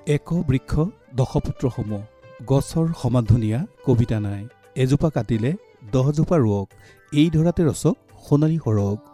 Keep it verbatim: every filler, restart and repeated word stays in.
এক বৃক্ষ দশপুত্ৰ সম, গছৰ সমান ধুনীয়া কবিতা নাই। এজোপা কাটিলে দহজোপা ৰোৱক, এই ধৰাতে ৰচক সোণালী সৰগ।